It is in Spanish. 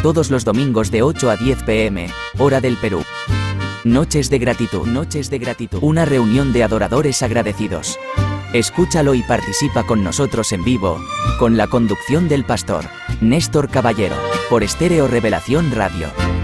todos los domingos de 8 a 10 p.m., hora del Perú. Noches de gratitud, una reunión de adoradores agradecidos. Escúchalo y participa con nosotros en vivo, con la conducción del pastor Néstor Caballero, por Estéreo Revelación Radio.